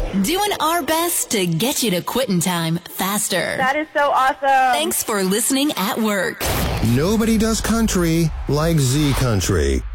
Doing our best to get you to quitting time faster. That is so awesome. Thanks for listening at work. Nobody does country like Z Country.